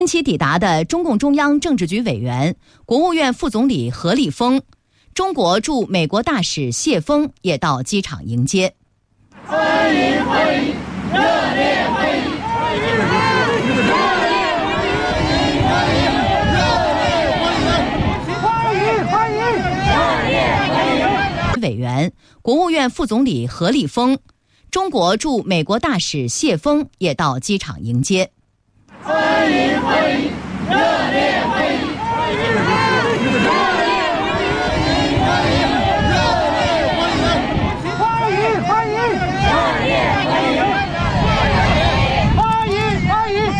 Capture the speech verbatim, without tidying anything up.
近期抵达的中共中央政治局委员、国务院副总理何立峰，中国驻美国大使谢峰也到机场迎接。 欢迎欢迎，热烈欢迎！ 委员、国务院副总理何立峰，中国驻美国大使谢峰也到机场迎接。 欢迎欢迎，热烈欢迎！